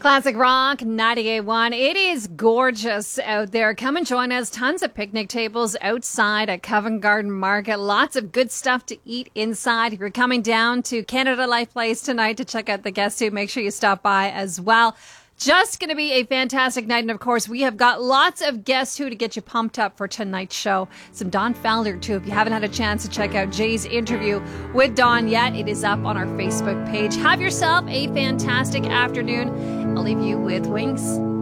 Classic Rock 98.1. It is gorgeous out there. Come and join us. Tons of picnic tables outside at Covent Garden Market. Lots of good stuff to eat inside. If you're coming down to Canada Life Place tonight to check out the guest tube, make sure you stop by as well. Just going to be a fantastic night. And of course, we have got lots of Guess Who to get you pumped up for tonight's show. Some Don Felder, too. If you haven't had a chance to check out Jay's interview with Don yet, it is up on our Facebook page. Have yourself a fantastic afternoon. I'll leave you with Wings.